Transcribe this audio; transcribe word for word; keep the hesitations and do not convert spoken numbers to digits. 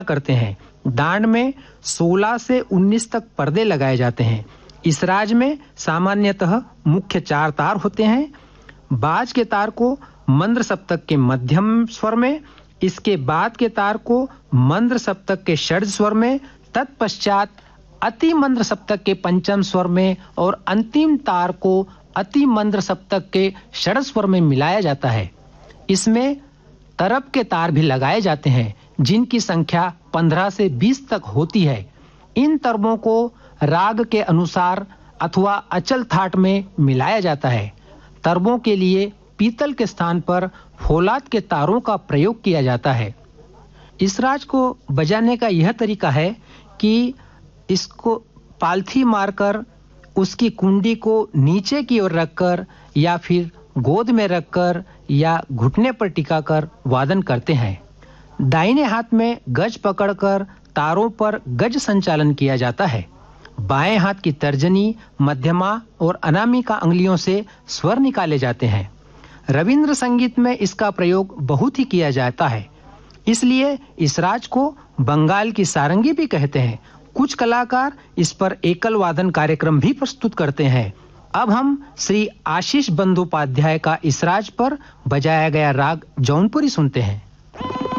करते हैं। डांड में सोलह से उन्नीस तक पर्दे लगाए जाते हैं। इस राज में सामान्यतः मुख्य चार तार होते हैं। बाज के तार को मंद्र सप्तक के मध्यम स्वर में, इसके बाद के तार को मंद्र सप्तक के षड्ज स्वर में, तत्पश्चात अति मंद्र सप्तक के पंचम स्वर में और अंतिम तार को अति मंद्र सप्तक के षड्ज स्वर में मिलाया जाता है। इसमें तरब के तार भी लगाए जाते हैं, जिनकी संख्या पंद्रह से बीस तक होती है। इन तरबों को राग के अनुसार अथवा अचल थाट में मिलाया जाता है। तरबों के लिए पीतल के स्थान पर फौलाद के तारों का प्रयोग किया जाता है। इस राज को बजाने का यह तरीका है कि इसको पालथी मारकर उसकी कुंडी को नीचे की ओर रखकर या फिर गोद में रखकर या घुटने पर टिकाकर वादन करते हैं। दाहिने हाथ में गज पकड़कर तारों पर गज संचालन किया जाता है। बाएं हाथ की तर्जनी, मध्यमा और अनामिका अंगुलियों से स्वर निकाले जाते हैं। रविंद्र संगीत में इसका प्रयोग बहुत ही किया जाता है, इसलिए इस राज को बंगाल की सारंगी भी कहते हैं। कुछ कलाकार इस पर एकल वादन कार्यक्रम भी प्रस्तुत करते हैं। अब हम श्री आशीष बंदोपाध्याय का इस राज पर बजाया गया राग जौनपुरी सुनते हैं।